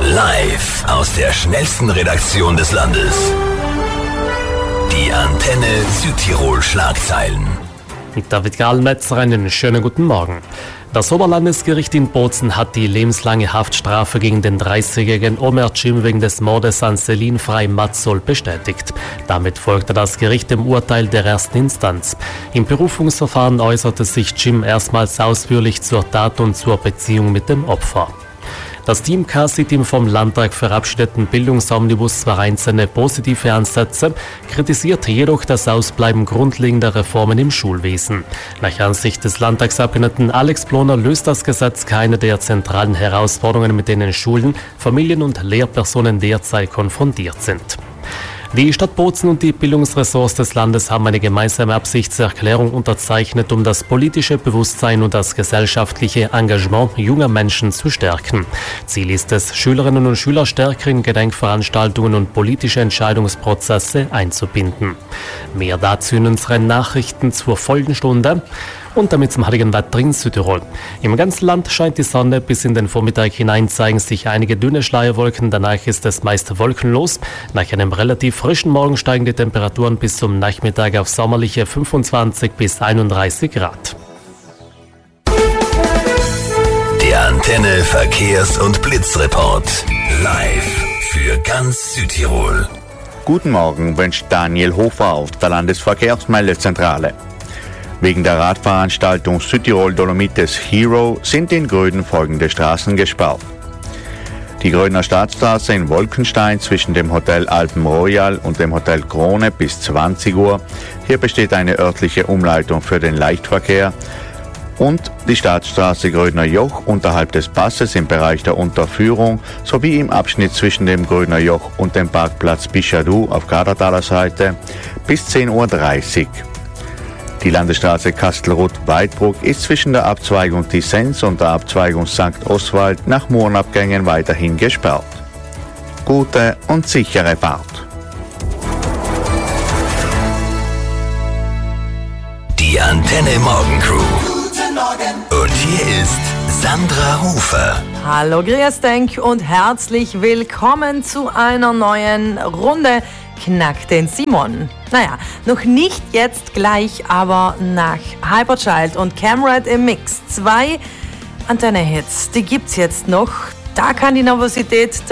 Live aus der schnellsten Redaktion des Landes. Die Antenne Südtirol Schlagzeilen. Mit David Gallmetzer einen schönen guten Morgen. Das Oberlandesgericht in Bozen hat die lebenslange Haftstrafe gegen den 30-jährigen Omer Cim wegen des Mordes an Celine Frey-Matzol bestätigt. Damit folgte das Gericht dem Urteil der ersten Instanz. Im Berufungsverfahren äußerte sich Cim erstmals ausführlich zur Tat und zur Beziehung mit dem Opfer. Das Team K sieht im vom Landtag verabschiedeten Bildungsomnibus zwar einzelne positive Ansätze, kritisiert jedoch das Ausbleiben grundlegender Reformen im Schulwesen. Nach Ansicht des Landtagsabgeordneten Alex Ploner löst das Gesetz keine der zentralen Herausforderungen, mit denen Schulen, Familien und Lehrpersonen derzeit konfrontiert sind. Die Stadt Bozen und die Bildungsressorts des Landes haben eine gemeinsame Absichtserklärung unterzeichnet, um das politische Bewusstsein und das gesellschaftliche Engagement junger Menschen zu stärken. Ziel ist es, Schülerinnen und Schüler stärker in Gedenkveranstaltungen und politische Entscheidungsprozesse einzubinden. Mehr dazu in unseren Nachrichten zur folgenden Stunde. Und damit zum heutigen Wetter in Südtirol. Im ganzen Land scheint die Sonne, bis in den Vormittag hinein zeigen sich einige dünne Schleierwolken, danach ist es meist wolkenlos. Nach einem relativ frischen Morgen steigen die Temperaturen bis zum Nachmittag auf sommerliche 25 bis 31 Grad. Der Antenne Verkehrs- und Blitzreport. Live für ganz Südtirol. Guten Morgen, wünscht Daniel Hofer auf der Landesverkehrsmeldezentrale. Wegen der Radveranstaltung Südtirol Dolomites Hero sind in Gröden folgende Straßen gesperrt. Die Grödner Stadtstraße in Wolkenstein zwischen dem Hotel Alpen Royal und dem Hotel Krone bis 20 Uhr. Hier besteht eine örtliche Umleitung für den Leichtverkehr. Und die Stadtstraße Grödner Joch unterhalb des Passes im Bereich der Unterführung sowie im Abschnitt zwischen dem Grödner Joch und dem Parkplatz Bischadu auf Kadertaler Seite bis 10.30 Uhr. Die Landesstraße Kastelruth-Weidbruck ist zwischen der Abzweigung Tissens und der Abzweigung St. Oswald nach Murenabgängen weiterhin gesperrt. Gute und sichere Fahrt. Die Antenne Morgencrew. Guten Morgen. Und hier ist Sandra Hofer. Hallo, grüß dich und herzlich willkommen zu einer neuen Runde Knack den Simon. Naja, noch nicht jetzt gleich, aber nach Hyperchild und Camrad im Mix. 2 Antenne-Hits, die gibt's jetzt noch. Da kann die Nervosität